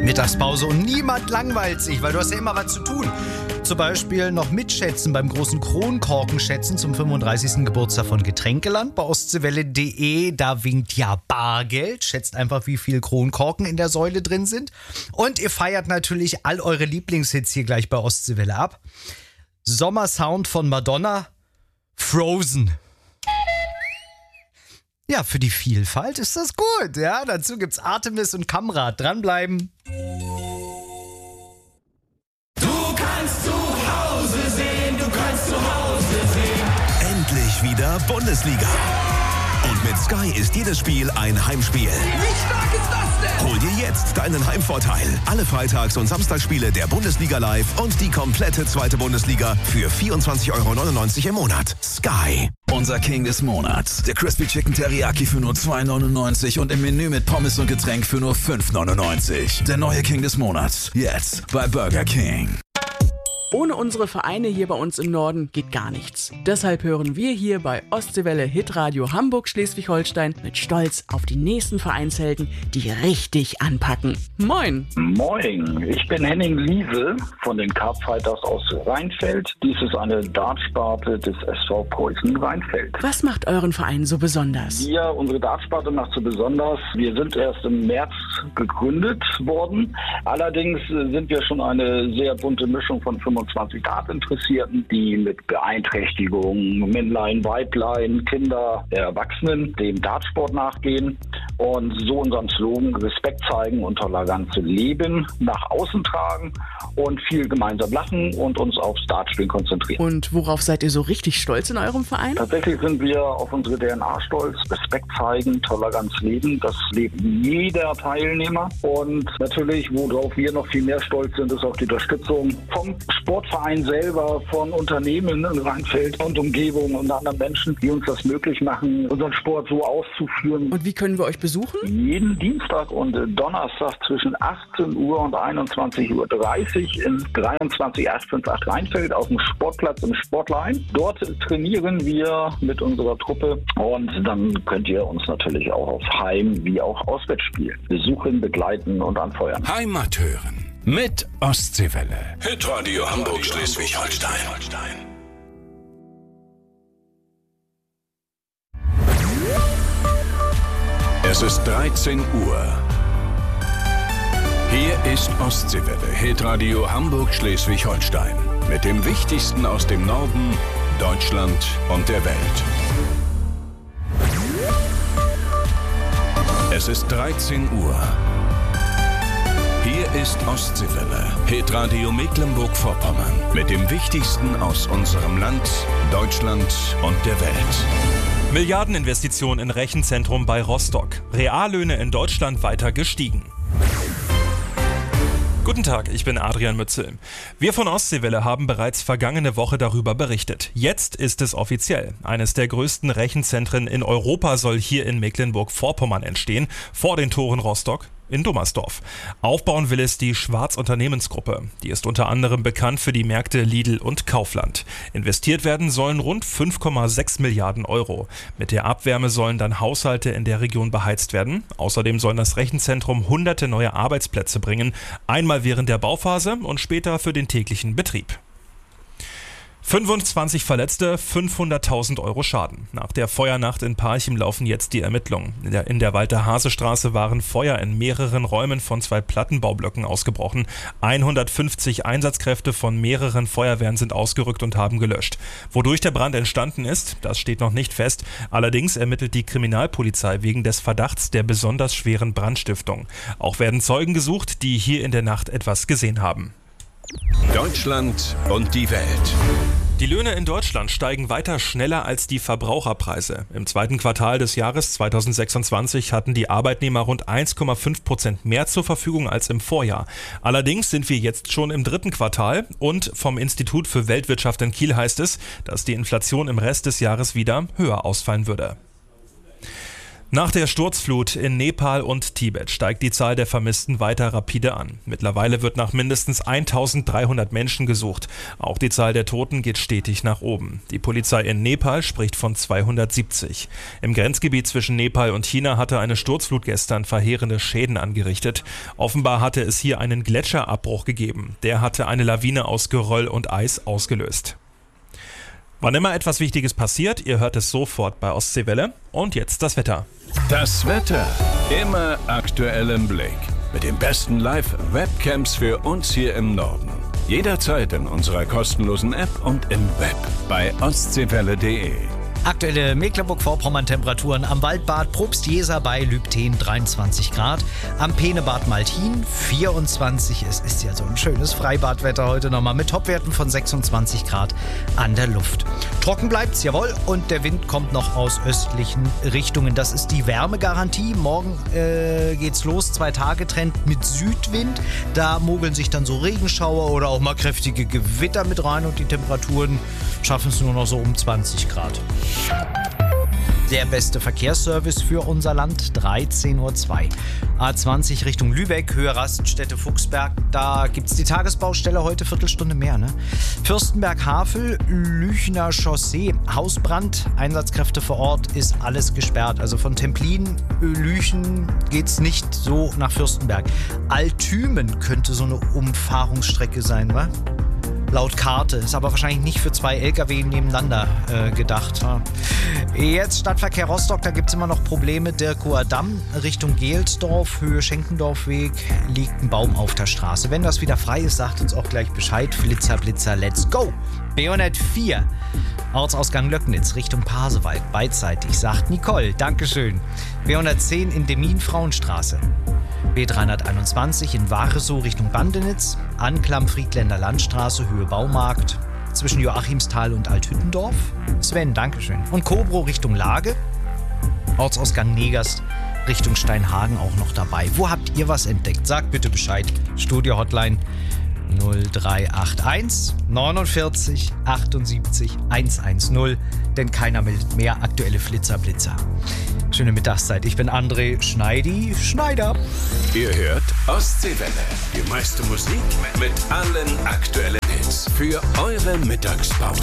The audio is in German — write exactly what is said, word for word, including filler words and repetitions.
Mittagspause und niemand langweilt sich, weil du hast ja immer was zu tun. Zum Beispiel noch mitschätzen beim großen Kronkorkenschätzen zum fünfunddreißigsten Geburtstag von Getränkeland bei ostseewelle punkt de. Da winkt ja Bargeld. Schätzt einfach, wie viel Kronkorken in der Säule drin sind. Und ihr feiert natürlich all eure Lieblingshits hier gleich bei Ostseewelle ab. Sommersound von Madonna, Frozen. Ja, für die Vielfalt ist das gut. Ja, dazu gibt's Artemis und Kamrat. Dranbleiben. Du kannst zu Hause sehen, du kannst zu Hause sehen. Endlich wieder Bundesliga. Und mit Sky ist jedes Spiel ein Heimspiel. Wie stark ist das denn? Hol dir jetzt deinen Heimvorteil. Alle Freitags- und Samstagsspiele der Bundesliga live und die komplette zweite Bundesliga für vierundzwanzig Euro neunundneunzig im Monat. Sky. Unser King des Monats. Der Crispy Chicken Teriyaki für nur zwei neunundneunzig und im Menü mit Pommes und Getränk für nur fünf neunundneunzig. Der neue King des Monats. Jetzt bei Burger King. Ohne unsere Vereine hier bei uns im Norden geht gar nichts. Deshalb hören wir hier bei Ostseewelle Hitradio Hamburg-Schleswig-Holstein mit Stolz auf die nächsten Vereinshelden, die richtig anpacken. Moin! Moin, ich bin Henning Liese von den Carpfighters aus Rheinfeld. Dies ist eine Dartsparte des S V Preußen Rheinfeld. Was macht euren Verein so besonders? Ja, unsere Dartsparte macht so besonders. Wir sind erst im März gegründet worden. Allerdings sind wir schon eine sehr bunte Mischung von fünfundzwanzig Dartinteressierten, die mit Beeinträchtigungen, Männlein, Weiblein, Kinder, Erwachsenen dem Dartsport nachgehen und so unseren Slogan Respekt zeigen und Toleranz leben nach außen tragen und viel gemeinsam lachen und uns aufs Dartspielen konzentrieren. Und worauf seid ihr so richtig stolz in eurem Verein? Tatsächlich sind wir auf unsere D N A stolz. Respekt zeigen, Toleranz leben, das lebt jeder Teilnehmer. Und natürlich, worauf wir noch viel mehr stolz sind, ist auf die Unterstützung vom Sportverein selber, von Unternehmen in Rheinfeld und Umgebung und anderen Menschen, die uns das möglich machen, unseren Sport so auszuführen. Und wie können wir euch besuchen? Jeden Dienstag und Donnerstag zwischen achtzehn Uhr und einundzwanzig Uhr dreißig in dreiundzwanzig acht fünf acht Rheinfeld auf dem Sportplatz im Sportlein. Dort trainieren wir mit unserer Truppe und dann könnt ihr uns natürlich auch auf Heim- wie auch Auswärtsspielen besuchen, begleiten und anfeuern. Heimat hören mit Ostseewelle. Hitradio Hamburg-Schleswig-Holstein. Es ist dreizehn Uhr. Hier ist Ostseewelle, Hitradio Hamburg-Schleswig-Holstein. Mit dem Wichtigsten aus dem Norden, Deutschland und der Welt. Es ist dreizehn Uhr. Hier ist Ostseewelle, Hitradio Mecklenburg-Vorpommern. Mit dem Wichtigsten aus unserem Land, Deutschland und der Welt. Milliardeninvestition in Rechenzentrum bei Rostock. Reallöhne in Deutschland weiter gestiegen. Guten Tag, ich bin Adrian Mützel. Wir von Ostseewelle haben bereits vergangene Woche darüber berichtet. Jetzt ist es offiziell. Eines der größten Rechenzentren in Europa soll hier in Mecklenburg-Vorpommern entstehen, vor den Toren Rostock in Dummersdorf. Aufbauen will es die Schwarz Unternehmensgruppe. Die ist unter anderem bekannt für die Märkte Lidl und Kaufland. Investiert werden sollen rund fünf Komma sechs Milliarden Euro. Mit der Abwärme sollen dann Haushalte in der Region beheizt werden. Außerdem soll das Rechenzentrum hunderte neue Arbeitsplätze bringen. Einmal während der Bauphase und später für den täglichen Betrieb. fünfundzwanzig Verletzte, fünfhunderttausend Euro Schaden. Nach der Feuernacht in Parchim laufen jetzt die Ermittlungen. In der, in der Walter-Hase-Straße waren Feuer in mehreren Räumen von zwei Plattenbaublöcken ausgebrochen. hundertfünfzig Einsatzkräfte von mehreren Feuerwehren sind ausgerückt und haben gelöscht. Wodurch der Brand entstanden ist, das steht noch nicht fest. Allerdings ermittelt die Kriminalpolizei wegen des Verdachts der besonders schweren Brandstiftung. Auch werden Zeugen gesucht, die hier in der Nacht etwas gesehen haben. Deutschland und die Welt. Die Löhne in Deutschland steigen weiter schneller als die Verbraucherpreise. Im zweiten Quartal des Jahres zweitausendsechsundzwanzig hatten die Arbeitnehmer rund eins Komma fünf Prozent mehr zur Verfügung als im Vorjahr. Allerdings sind wir jetzt schon im dritten Quartal und vom Institut für Weltwirtschaft in Kiel heißt es, dass die Inflation im Rest des Jahres wieder höher ausfallen würde. Nach der Sturzflut in Nepal und Tibet steigt die Zahl der Vermissten weiter rapide an. Mittlerweile wird nach mindestens eintausenddreihundert Menschen gesucht. Auch die Zahl der Toten geht stetig nach oben. Die Polizei in Nepal spricht von zweihundertsiebzig. Im Grenzgebiet zwischen Nepal und China hatte eine Sturzflut gestern verheerende Schäden angerichtet. Offenbar hatte es hier einen Gletscherabbruch gegeben. Der hatte eine Lawine aus Geröll und Eis ausgelöst. Wann immer etwas Wichtiges passiert, ihr hört es sofort bei Ostseewelle. Und jetzt das Wetter. Das Wetter immer aktuell im Blick. Mit den besten Live-Webcams für uns hier im Norden. Jederzeit in unserer kostenlosen App und im Web bei ostseewelle punkt de. Aktuelle Mecklenburg-Vorpommern-Temperaturen am Waldbad Probst-Jeser bei Lübten dreiundzwanzig Grad, am Penebad Maltin vierundzwanzig. Es ist ja so ein schönes Freibadwetter heute nochmal mit Topwerten von sechsundzwanzig Grad an der Luft. Trocken bleibt's, jawohl, und der Wind kommt noch aus östlichen Richtungen. Das ist die Wärmegarantie. Morgen äh, geht's los, zwei Tage Trend mit Südwind. Da mogeln sich dann so Regenschauer oder auch mal kräftige Gewitter mit rein und die Temperaturen schaffen es nur noch so um zwanzig Grad. Der beste Verkehrsservice für unser Land, dreizehn Uhr zwei. A zwanzig Richtung Lübeck, Höhe Raststätte Fuchsberg. Da gibt's die Tagesbaustelle heute, Viertelstunde mehr, ne? Fürstenberg-Havel, Lüchner Chaussee, Hausbrand. Einsatzkräfte vor Ort, ist alles gesperrt. Also von Templin, Lüchen geht's nicht so nach Fürstenberg. Altümen könnte so eine Umfahrungsstrecke sein, wa? Laut Karte. Ist aber wahrscheinlich nicht für zwei L K W nebeneinander äh, gedacht. Ja. Jetzt Stadtverkehr Rostock, da gibt es immer noch Probleme. Dirkower Damm Richtung Gelsdorf, Höhe Schenkendorfweg, liegt ein Baum auf der Straße. Wenn das wieder frei ist, sagt uns auch gleich Bescheid. Flitzer, Blitzer, let's go! B hundertvier, Ortsausgang Löcknitz, Richtung Pasewalk, beidseitig, sagt Nicole, Dankeschön. B hundertzehn in Demmin, Frauenstraße. B dreihunderteinundzwanzig in Waresow Richtung Bandenitz, Anklam Friedländer Landstraße, Höhe Baumarkt, zwischen Joachimsthal und Althüttendorf. Sven, Dankeschön. Und Kobro Richtung Lage, Ortsausgang Negerst Richtung Steinhagen auch noch dabei. Wo habt ihr was entdeckt? Sagt bitte Bescheid. Studio Hotline null drei acht eins neunundvierzig achtundsiebzig hundertzehn, denn keiner meldet mehr. Aktuelle Flitzer, Blitzer. Schöne Mittagszeit. Ich bin André Schneidi Schneider. Ihr hört Ostseewelle. Die meiste Musik mit allen aktuellen Hits für eure Mittagspause.